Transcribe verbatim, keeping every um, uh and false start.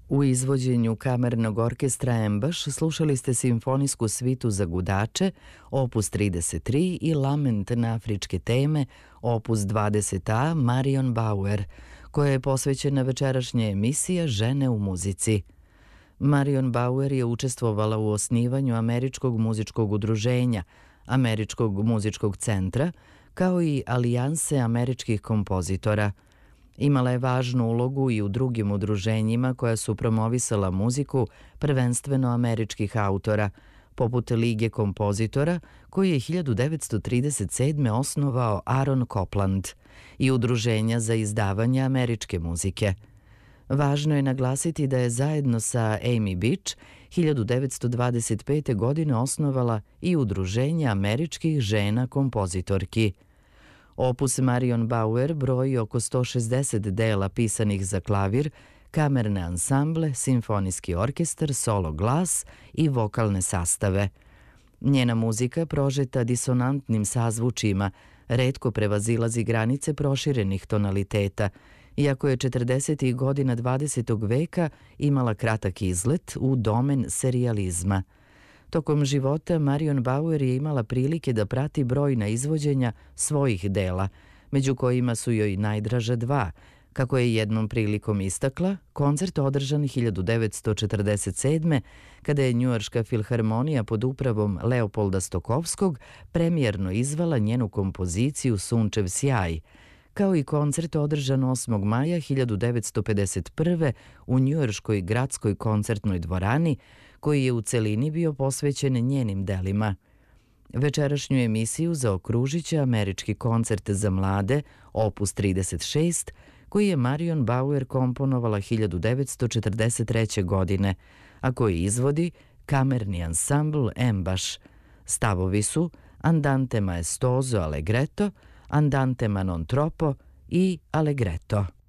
U izvođenju kamernog orkestra Embaš slušali ste simfonijsku svitu za gudače, opus trideset tri i lament na afričke teme, opus dvadeset a Marion Bauer, koja je posvećena večerašnje emisija Žene u muzici. Marion Bauer je učestvovala u osnivanju Američkog muzičkog udruženja, Američkog muzičkog centra, kao i Alijanse američkih kompozitora. Imala je važnu ulogu i u drugim udruženjima koja su promovisala muziku, prvenstveno američkih autora, poput Lige kompozitora, koji je hiljadu devetsto trideset sedme. osnovao Aaron Copland, i udruženja za izdavanje američke muzike. Važno je naglasiti da je zajedno sa Amy Beach hiljadu devetsto dvadeset pete. godine osnovala i udruženje američkih žena kompozitorki. Opus Marion Bauer broji oko sto šezdeset dela pisanih za klavir, kamerne ansamble, simfonijski orkestar, solo glas i vokalne sastave. Njena muzika, prožeta disonantnim sazvučima, retko prevazilazi granice proširenih tonaliteta, iako je četrdesetih godina dvadesetog veka imala kratak izlet u domen serijalizma. Tokom života Marion Bauer je imala prilike da prati brojna izvođenja svojih dela, među kojima su joj najdraža dva, kako je jednom prilikom istakla, koncert održan hiljadu devetsto četrdeset sedme. kada je Njujorška filharmonija pod upravom Leopolda Stokovskog premijerno izvala njenu kompoziciju Sunčev sjaj, kao i koncert održan osmog maja hiljadu devetsto pedeset prve. u Njujorškoj gradskoj koncertnoj dvorani, koji je u celini bio posvećen njenim delima. Večerašnju emisiju zaokružit će Američki koncert za mlade, opus trideset šest, koji je Marion Bauer komponovala hiljadu devetsto četrdeset treće. godine, a koji izvodi kamerni ansambl Embaš. Stavovi su Andante maestoso allegretto, Andante ma non troppo i Allegretto.